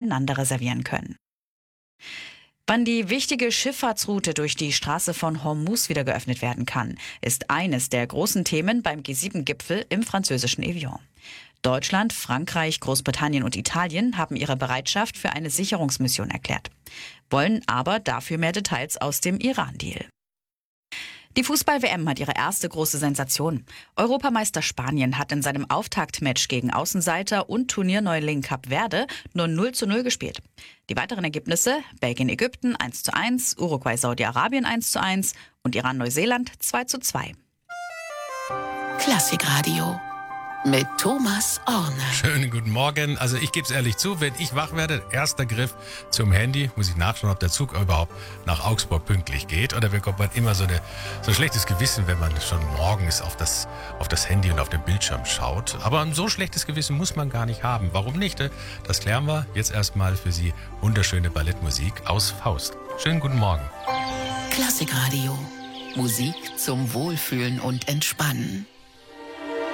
voneinander reservieren können. Wann die wichtige Schifffahrtsroute durch die Straße von Hormuz wieder geöffnet werden kann, ist eines der großen Themen beim G7-Gipfel im französischen Evian. Deutschland, Frankreich, Großbritannien und Italien haben ihre Bereitschaft für eine Sicherungsmission erklärt, wollen aber dafür mehr Details aus dem Iran-Deal. Die Fußball-WM hat ihre erste große Sensation. Europameister Spanien hat in seinem Auftaktmatch gegen Außenseiter und Turnierneuling Kap Verde nur 0:0 gespielt. Die weiteren Ergebnisse: Belgien-Ägypten 1:1, Uruguay-Saudi-Arabien 1:1 und Iran-Neuseeland 2:2. Klassikradio mit Thomas Orne. Schönen guten Morgen. Also ich gebe es ehrlich zu, wenn ich wach werde, erster Griff zum Handy, muss ich nachschauen, ob der Zug überhaupt nach Augsburg pünktlich geht. Oder bekommt man immer so ein schlechtes Gewissen, wenn man schon morgens auf das Handy und auf den Bildschirm schaut. Aber ein so schlechtes Gewissen muss man gar nicht haben. Warum nicht? Das klären wir jetzt erstmal für Sie. Wunderschöne Ballettmusik aus Faust. Schönen guten Morgen. Klassikradio. Musik zum Wohlfühlen und Entspannen.